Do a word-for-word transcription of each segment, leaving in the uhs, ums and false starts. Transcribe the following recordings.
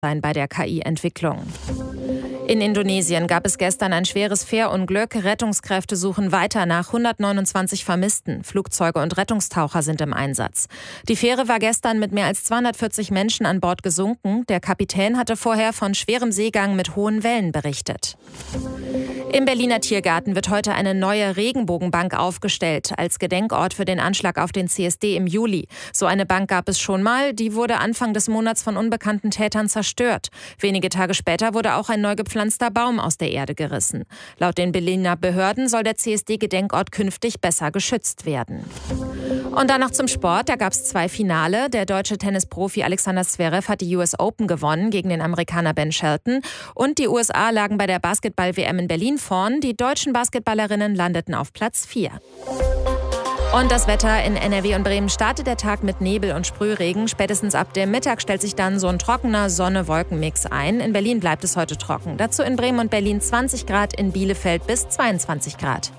sein bei der K I-Entwicklung. In Indonesien gab es gestern ein schweres Fährunglück. Rettungskräfte suchen weiter nach hundertneunundzwanzig Vermissten. Flugzeuge und Rettungstaucher sind im Einsatz. Die Fähre war gestern mit mehr als zweihundertvierzig Menschen an Bord gesunken. Der Kapitän hatte vorher von schwerem Seegang mit hohen Wellen berichtet. Im Berliner Tiergarten wird heute eine neue Regenbogenbank aufgestellt, als Gedenkort für den Anschlag auf den C S D im Juli. So eine Bank gab es schon mal, die wurde Anfang des Monats von unbekannten Tätern zerstört. Wenige Tage später wurde auch ein neu gepflanzter Baum aus der Erde gerissen. Laut den Berliner Behörden soll der C S D-Gedenkort künftig besser geschützt werden. Und dann noch zum Sport, da gab es zwei Finale. Der deutsche Tennisprofi Alexander Zverev hat die U S Open gewonnen gegen den Amerikaner Ben Shelton. Und die U S A lagen bei der Basketball-W M in Berlin vorn. Die deutschen Basketballerinnen landeten auf Platz vier. Und das Wetter in N R W und Bremen startet der Tag mit Nebel und Sprühregen. Spätestens ab dem Mittag stellt sich dann so ein trockener Sonne-Wolken-Mix ein. In Berlin bleibt es heute trocken. Dazu in Bremen und Berlin zwanzig Grad, in Bielefeld bis zweiundzwanzig Grad.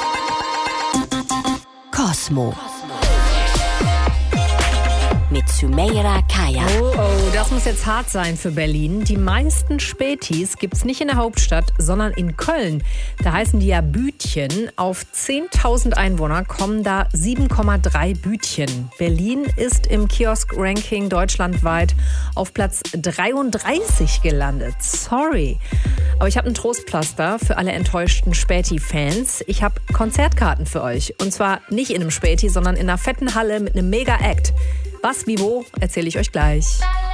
Kosmo. Mit Sümeira Kaya. Oh, oh, das muss jetzt hart sein für Berlin. Die meisten Spätis gibt's nicht in der Hauptstadt, sondern in Köln. Da heißen die ja Bütchen. Auf zehntausend Einwohner kommen da sieben Komma drei Bütchen. Berlin ist im Kiosk-Ranking deutschlandweit auf Platz dreiunddreißig gelandet. Sorry. Aber ich habe ein Trostpflaster für alle enttäuschten Späti-Fans. Ich habe Konzertkarten für euch. Und zwar nicht in einem Späti, sondern in einer fetten Halle mit einem Mega-Act. Was, wie, wo, erzähle ich euch gleich.